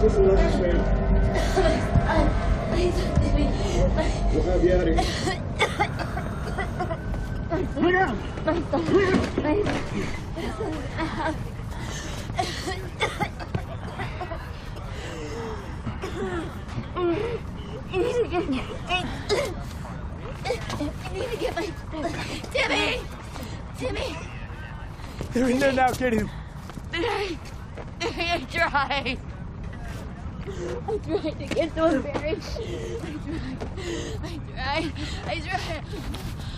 Just relax, man. We'll have you out of here. Look out! You need to get my... Timmy! Timmy! They're in there now, get him. I tried. I tried to get to him, Barry. I tried.